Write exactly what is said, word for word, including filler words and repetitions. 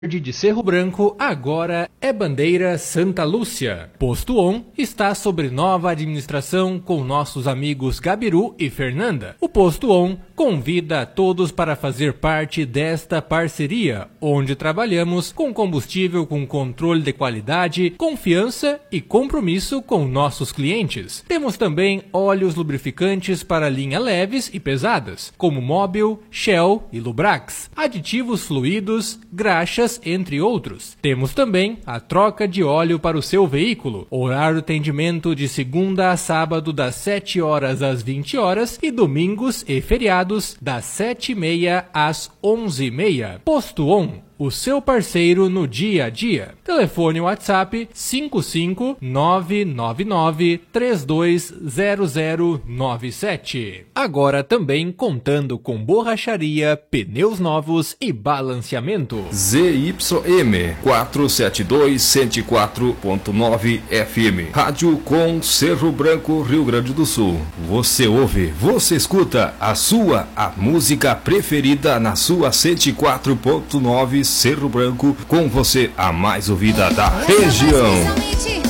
de Cerro Branco agora é bandeira Santa Lúcia. Posto On está sob nova administração com nossos amigos Gabiru e Fernanda. O Posto On convida a todos para fazer parte desta parceria, onde trabalhamos com combustível com controle de qualidade, confiança e compromisso com nossos clientes. Temos também óleos lubrificantes para linha leves e pesadas, como Mobil, Shell e Lubrax, aditivos fluidos, graxas, entre outros. Temos também a troca de óleo para o seu veículo, horário de atendimento de segunda a sábado das sete horas às vinte horas e domingos e feriados das sete e meia às onze e meia. Posto On, o seu parceiro no dia a dia. Telefone WhatsApp cinco cinco nove nove nove três dois zero zero nove sete. Agora também contando com borracharia, pneus novos e balanceamento. Z Y M quatrocentos e setenta e dois, cento e quatro ponto nove F M. Rádio com Cerro Branco, Rio Grande do Sul. Você ouve, você escuta a sua, a música preferida na sua cento e quatro ponto nove Cerro Branco, com você a mais ouvida da região.